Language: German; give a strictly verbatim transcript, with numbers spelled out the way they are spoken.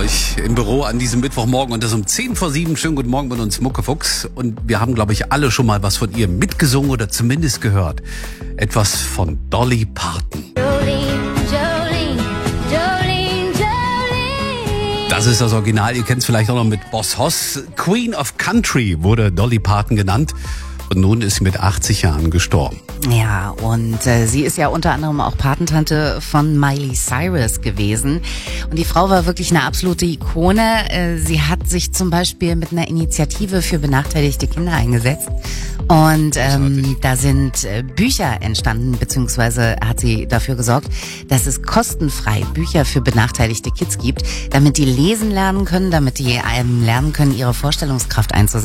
euch im Büro an diesem Mittwochmorgen und das um zehn vor sieben. Schönen guten Morgen mit uns Muckefuchs. Und wir haben, glaube ich, alle schon mal was von ihr mitgesungen oder zumindest gehört. Etwas von Dolly Parton. Das ist das Original. Ihr kennt es vielleicht auch noch mit Boss Hoss. Queen of Country wurde Dolly Parton genannt. Und nun ist sie mit achtzig Jahren gestorben. Ja, und äh, sie ist ja unter anderem auch Patentante von Miley Cyrus gewesen. Und die Frau war wirklich eine absolute Ikone. Äh, sie hat sich zum Beispiel mit einer Initiative für benachteiligte Kinder eingesetzt. Und ähm, da sind äh, Bücher entstanden, beziehungsweise hat sie dafür gesorgt, dass es kostenfrei Bücher für benachteiligte Kids gibt, damit die lesen lernen können, damit die ähm, lernen können, ihre Vorstellungskraft einzusetzen.